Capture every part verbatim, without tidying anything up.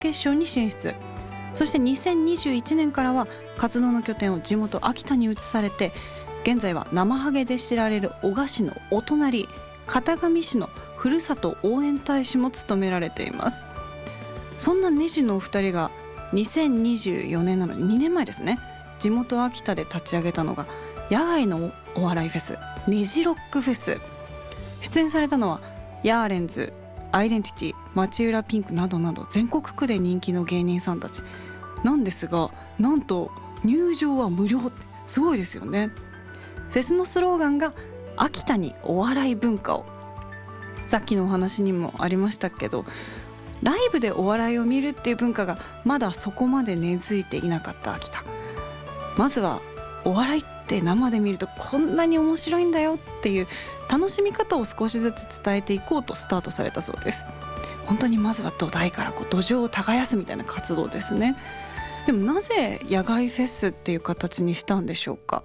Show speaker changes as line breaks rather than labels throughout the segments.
決勝に進出。そしてにせんにじゅういちねんからは活動の拠点を地元秋田に移されて、現在は生ハゲで知られる男鹿市のお隣潟上市のふるさと応援大使も務められています。そんなネジのお二人がにせんにじゅうよねんなのににねんまえですね、地元秋田で立ち上げたのが野外のお笑いフェス、ネジロックフェス。出演されたのはヤーレンズ、アイデンティティ、町浦ピンクなどなど全国区で人気の芸人さんたちなんですが、なんと入場は無料ってすごいですよね。フェスのスローガンが秋田にお笑い文化を。さっきのお話にもありましたけど、ライブでお笑いを見るっていう文化がまだそこまで根付いていなかった秋田。まずはお笑いって生で見るとこんなに面白いんだよっていう楽しみ方を少しずつ伝えていこうとスタートされたそうです。本当にまずは土台からこう土壌を耕すみたいな活動ですね。でもなぜ野外フェスっていう形にしたんでしょうか。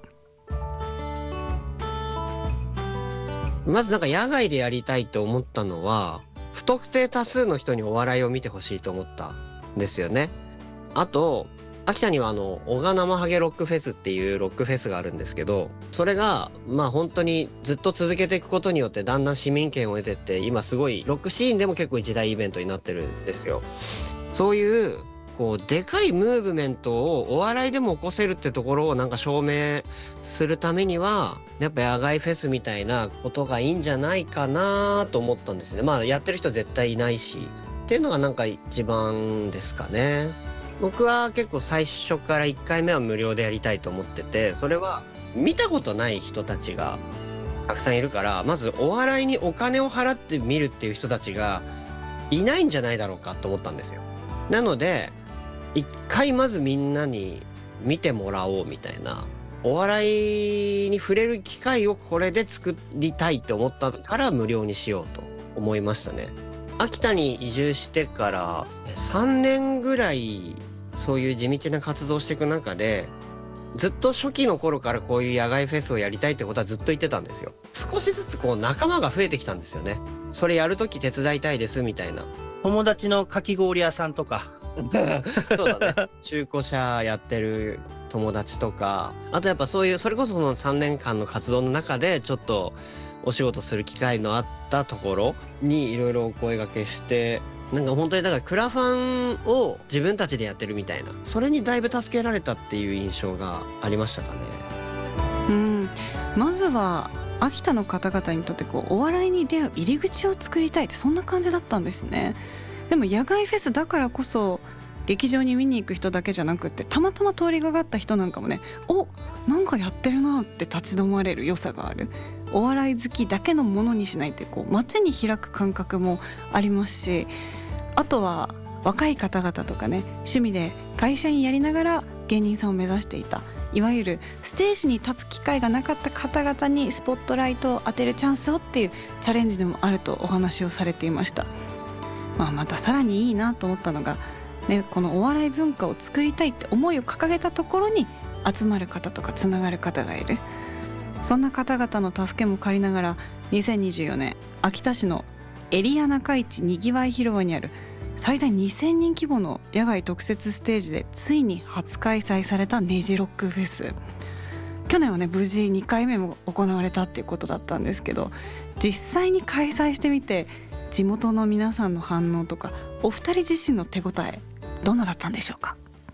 まずなんか野外でやりたいと思ったのは、不特定多数の人にお笑いを見てほしいと思ったんですよね。あと秋田にはあの男鹿生ハゲロックフェスっていうロックフェスがあるんですけど、それがまあ本当にずっと続けていくことによってだんだん市民権を得てって、今すごいロックシーンでも結構一大イベントになってるんですよ。そういうこうでかいムーブメントをお笑いでも起こせるってところをなんか証明するためには、やっぱ野外フェスみたいなことがいいんじゃないかなと思ったんですね。まあやってる人絶対いないしっていうのがなんか一番ですかね。僕は結構最初からいっかいめは無料でやりたいと思ってて、それは見たことない人たちがたくさんいるから、まずお笑いにお金を払って見るっていう人たちがいないんじゃないだろうかと思ったんですよ。なので一回まずみんなに見てもらおうみたいな、お笑いに触れる機会をこれで作りたいって思ったから無料にしようと思いましたね。秋田に移住してからさんねんぐらいそういう地道な活動をしていく中で、ずっと初期の頃からこういう野外フェスをやりたいってことはずっと言ってたんですよ。少しずつこう仲間が増えてきたんですよね。それやるとき手伝いたいですみたいな。
友達のかき氷屋さんとか
そうだね。中古車やってる友達とか、あとやっぱそういうそれこそそのさんねんかんの活動の中でちょっとお仕事する機会のあったところにいろいろお声掛けして、なんか本当にだからクラファンを自分たちでやってるみたいな、それにだいぶ助けられたっていう印象がありましたかね。
うん、まずは秋田の方々にとってこうお笑いに出会う入り口を作りたいって、そんな感じだったんですね。でも野外フェスだからこそ劇場に見に行く人だけじゃなくって、たまたま通りがかった人なんかもね、お、なんかやってるなって立ち止まれる良さがある。お笑い好きだけのものにしないってこう街に開く感覚もありますし、あとは若い方々とかね、趣味で会社員やりながら芸人さんを目指していた、いわゆるステージに立つ機会がなかった方々にスポットライトを当てるチャンスをっていうチャレンジでもあるとお話をされていました。まあ、またさらにいいなと思ったのが、ね、このお笑い文化を作りたいって思いを掲げたところに集まる方とかつながる方がいる。そんな方々の助けも借りながら、にせんにじゅうよねん秋田市のエリア中市にぎわい広場にある最大にせんにん規模の野外特設ステージでついに初開催されたネジロックフェス。去年はね無事にかいめも行われたっていうことだったんですけど、実際に開催してみて地元の皆さんの反応とか、お二人自身の手応えどんなだったんでしょうか。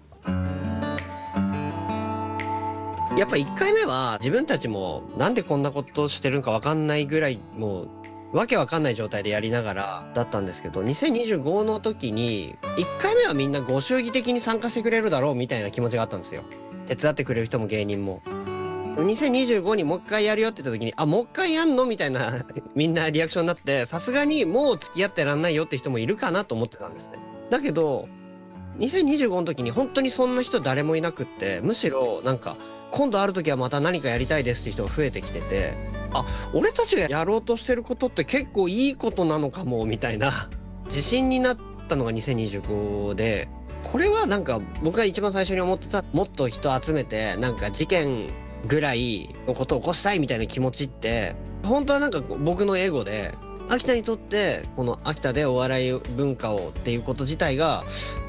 やっぱいっかいめは自分たちもなんでこんなことしてるのか分かんないぐらい、もうわけわかんない状態でやりながらだったんですけど、にせんにじゅうごの時にいっかいめはみんなご祝儀的に参加してくれるだろうみたいな気持ちがあったんですよ。手伝ってくれる人も芸人も。にせんにじゅうごにもう一回やるよって言った時に、あ、もう一回やんのみたいなみんなリアクションになって、さすがにもう付き合ってらんないよって人もいるかなと思ってたんですね。だけどにせんにじゅうごの時に本当にそんな人誰もいなくって、むしろなんか今度ある時はまた何かやりたいですって人が増えてきてて、あ、俺たちがやろうとしてることって結構いいことなのかもみたいな自信になったのがにせんにじゅうごで、これはなんか僕が一番最初に思ってた、もっと人集めてなんか事件ぐらいのことを起こしたいみたいな気持ちって、本当はなんか僕のエゴで、秋田にとってこの秋田でお笑い文化をっていうこと自体が